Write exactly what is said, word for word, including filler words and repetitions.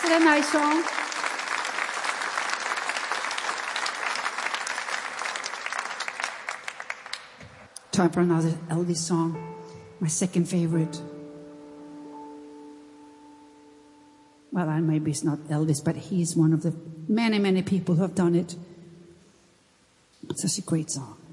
Isn't that a nice song? Time for another Elvis song. My second favorite. Well, and maybe it's not Elvis, but he's one of the many, many people who have done it. It's such a great song.